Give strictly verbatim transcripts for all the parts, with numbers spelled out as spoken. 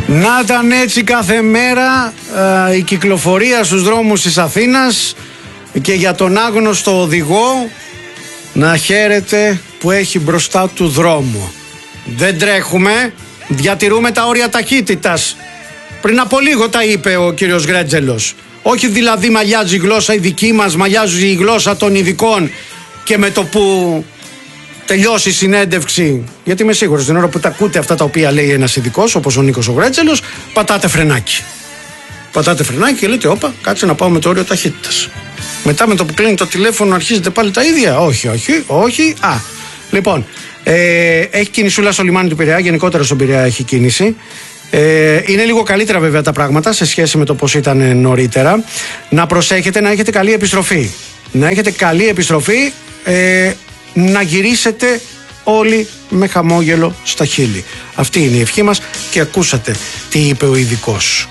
Να ήταν έτσι κάθε μέρα ε, η κυκλοφορία στους δρόμους της Αθήνας και για τον άγνωστο οδηγό να χαίρεται που έχει μπροστά του δρόμο. Δεν τρέχουμε, διατηρούμε τα όρια ταχύτητας. Πριν από λίγο τα είπε ο κύριος Γρέτζελος. Όχι δηλαδή μαλλιάζει η γλώσσα η δική μας, μαλλιάζει η γλώσσα των ειδικών και με το που τελειώσει η συνέντευξη, γιατί είμαι σίγουρος την ώρα που τα ακούτε αυτά τα οποία λέει ένας ειδικός όπως ο Νίκος ο Γρέτζελος, πατάτε φρενάκι. Πατάτε φρενάκι και λέτε όπα, κάτσε να πάω με το όριο ταχύτητας. Μετά με το που κλείνει το τηλέφωνο αρχίζετε πάλι τα ίδια. Όχι, όχι, όχι. Α, λοιπόν, ε, έχει κινησούλα στο λιμάνι του Πειραιά, γενικότερα στον Πειραιά έχει κίνηση. Ε, είναι λίγο καλύτερα βέβαια τα πράγματα σε σχέση με το πώς ήταν νωρίτερα. Να προσέχετε να έχετε καλή επιστροφή. Να έχετε καλή επιστροφή, ε, να γυρίσετε όλοι με χαμόγελο στα χείλη. Αυτή είναι η ευχή μας και ακούσατε τι είπε ο ειδικός.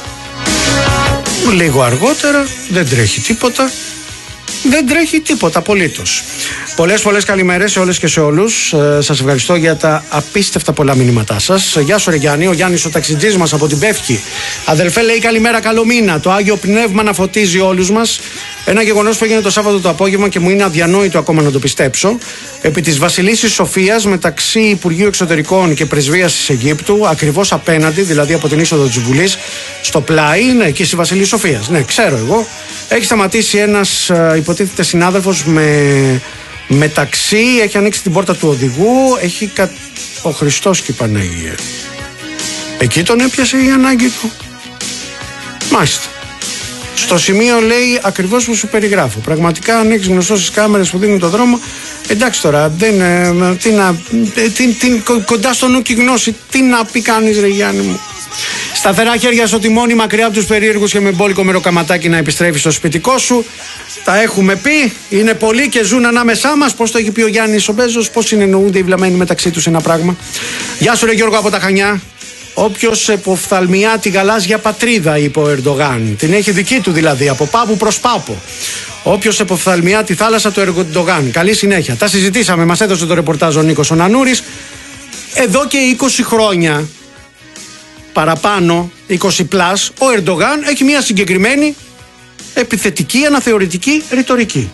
Λίγο αργότερα, δεν τρέχει τίποτα. Δεν τρέχει τίποτα απολύτως. Πολλές πολλές καλημέρες σε όλες και σε όλους. Ε, σας ευχαριστώ για τα απίστευτα πολλά μηνύματά σας. Γεια σου ρε Γιάννη, ο Γιάννης ο ταξιτζής μας από την Πεύκη. Αδελφέ λέει καλημέρα, καλό μήνα. Το Άγιο Πνεύμα να φωτίζει όλους μας. Ένα γεγονός που έγινε το Σάββατο το απόγευμα και μου είναι αδιανόητο ακόμα να το πιστέψω. Επί της Βασιλίσσης Σοφίας μεταξύ Υπουργείου Εξωτερικών και Πρεσβείας της Αιγύπτου, ακριβώς απέναντι, δηλαδή από την είσοδο της Βουλής, στο πλάι, ναι, εκεί στη Βασιλίσσης Σοφίας. Ναι, ξέρω εγώ. Έχει σταματήσει ένας υποτίθεται συνάδελφος με μεταξύ, έχει ανοίξει την πόρτα του οδηγού, έχει κα... ο Χριστός και η Παναγία. Εκεί τον έπιασε η ανάγκη του. Μάλιστα. Στο σημείο λέει ακριβώς που σου περιγράφω. Πραγματικά αν έχεις γνωστό στις κάμερες που δίνουν το δρόμο, εντάξει τώρα, δεν, ε, τι να, ε, τι, τι, κοντά στο νου και η γνώση, τι να πει κανείς ρε Γιάννη μου. Σταθερά χέρια στο τιμόνι, μακριά από τους περίεργους και με μπόλικο μεροκαματάκι να επιστρέφει στο σπιτικό σου. Τα έχουμε πει, είναι πολλοί και ζουν ανάμεσά μας. Πώς το έχει πει ο Γιάννης ο Μπέζος, πώς συνεννοούνται οι βλαμμένοι μεταξύ τους ένα πράγμα. Γεια σου ρε Γιώργο από τα Χανιά. Όποιος εποφθαλμιά τη γαλάζια πατρίδα, είπε ο Ερντογάν. Την έχει δική του δηλαδή, από πάπου προς πάπο. Όποιος εποφθαλμιά τη θάλασσα του Ερντογάν. Καλή συνέχεια. Τα συζητήσαμε, μας έδωσε το ρεπορτάζ ο Νίκος ο Νανούρης. Εδώ και είκοσι χρόνια, παραπάνω, είκοσι πλάς, ο Ερντογάν έχει μια συγκεκριμένη επιθετική, αναθεωρητική ρητορική.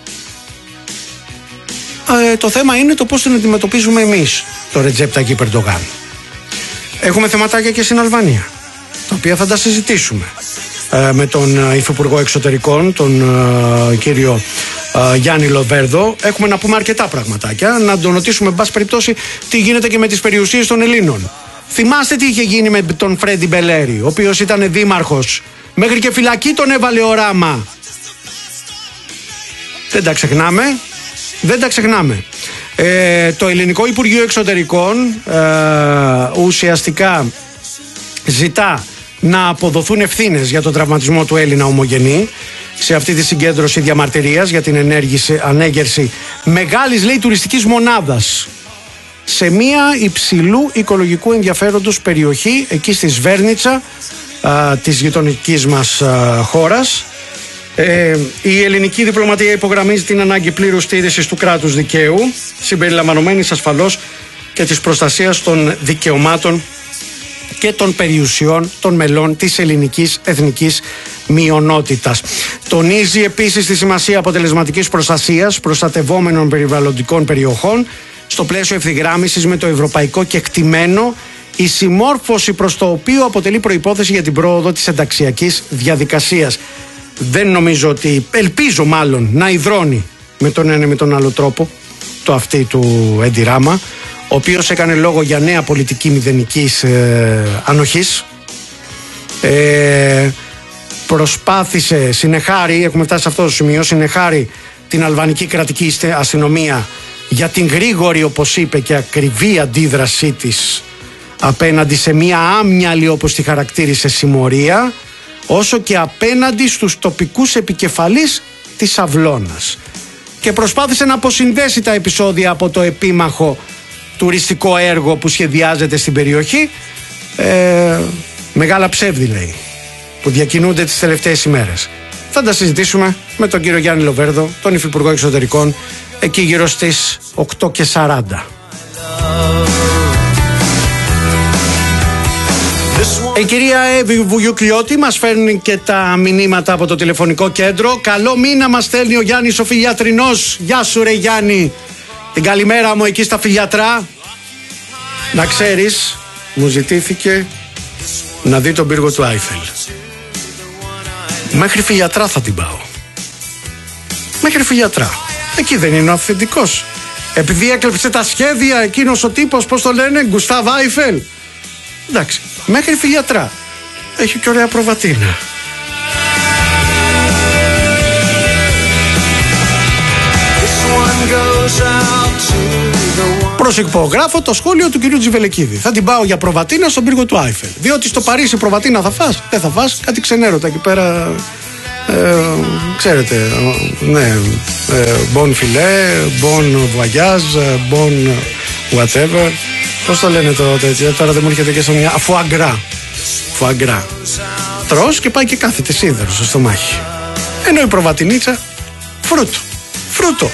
Ε, το θέμα είναι το πώς την αντιμετωπίζουμε εμείς, το Ρετζέπ Ταγιπ Ερντογάν. Έχουμε θεματάκια και στην Αλβανία, τα οποία θα τα συζητήσουμε ε, με τον Υφυπουργό Εξωτερικών, τον ε, κύριο ε, Γιάννη Λοβέρδο. Έχουμε να πούμε αρκετά πραγματάκια, να τον ρωτήσουμε, εν πάση περιπτώσει, τι γίνεται και με τις περιουσίες των Ελλήνων. Θυμάστε τι είχε γίνει με τον Φρέντι Μπελέρη, ο οποίος ήταν δήμαρχος, μέχρι και φυλακή τον έβαλε ο Ράμα. Δεν τα ξεχνάμε, δεν τα ξεχνάμε. Ε, το Ελληνικό Υπουργείο Εξωτερικών ε, ουσιαστικά ζητά να αποδοθούν ευθύνες για τον τραυματισμό του Έλληνα ομογενή σε αυτή τη συγκέντρωση διαμαρτυρίας για την ενέργηση, ανέγερση μεγάλης, λέει, τουριστικής μονάδας σε μια υψηλού οικολογικού ενδιαφέροντος περιοχή εκεί στη Σβέρνιτσα α, της γειτονικής μας α, χώρας. Ε, η ελληνική διπλωματία υπογραμμίζει την ανάγκη πλήρους στήρησης του κράτους δικαίου, συμπεριλαμβανομένης ασφαλώς και της προστασίας των δικαιωμάτων και των περιουσιών των μελών της ελληνικής εθνικής μειονότητας. Τονίζει επίσης τη σημασία αποτελεσματικής προστασίας προστατευόμενων περιβαλλοντικών περιοχών στο πλαίσιο ευθυγράμμισης με το ευρωπαϊκό κεκτημένο, η συμμόρφωση προς το οποίο αποτελεί προϋπόθεση για την πρόοδο της ενταξιακής διαδικασίας. Δεν νομίζω ότι, ελπίζω μάλλον, να υδρώνει με τον ένα ή με τον άλλο τρόπο το αυτή του Έντι Ράμα, ο οποίος έκανε λόγο για νέα πολιτική μηδενικής ε, ανοχής. Ε, προσπάθησε, συνεχάρει, έχουμε φτάσει σε αυτό το σημείο, συνεχάρει την αλβανική κρατική αστυνομία για την γρήγορη, όπως είπε, και ακριβή αντίδρασή της απέναντι σε μια άμυαλη, όπως τη χαρακτήρισε, συμμορία, όσο και απέναντι στους τοπικούς επικεφαλείς της Αυλώνας. Και προσπάθησε να αποσυνδέσει τα επεισόδια από το επίμαχο τουριστικό έργο που σχεδιάζεται στην περιοχή. Ε, μεγάλα ψεύδι, λέει, που διακινούνται τις τελευταίες ημέρες. Θα τα συζητήσουμε με τον κύριο Γιάννη Λοβέρδο, τον Υφυπουργό Εξωτερικών, εκεί γύρω στις οκτώ και σαράντα. Η κυρία Εύη Βουγιουκλιώτη μας φέρνει και τα μηνύματα από το τηλεφωνικό κέντρο. Καλό μήνα μας στέλνει ο Γιάννης ο Φιλιατρινός. Γεια σου ρε Γιάννη. Την καλημέρα μου εκεί στα Φιλιατρά. Να ξέρεις, μου ζητήθηκε να δει τον πύργο του Άιφελ. Μέχρι Φιλιατρά θα την πάω. Μέχρι Φιλιατρά. Εκεί δεν είναι ο αυθεντικός. Επειδή έκλεψε τα σχέδια εκείνος ο τύπος, πώς το λένε, Γκουστάβ Άιφελ. Εντάξει, μέχρι Φιλιατρά. Έχει και ωραία προβατίνα. Προσυπογράφω το σχόλιο του κυρίου Τζιβελεκίδη. Θα την πάω για προβατίνα στον πύργο του Άιφελ. Διότι στο Παρίσι προβατίνα θα φας. Δεν θα φας, κάτι ξενέρωτα εκεί πέρα. Ε, ξέρετε, ναι, bon filet, bon voyage, bon whatever. Πώς το λένε το τέτοιο, τώρα δεν μου έρχεται και στο μια. Φουαγκρά. Φουαγκρά. Τρως και πάει και κάθεται σίδερο στο στομάχι. Ενώ η προβατινίτσα, φρούτο. Φρούτο.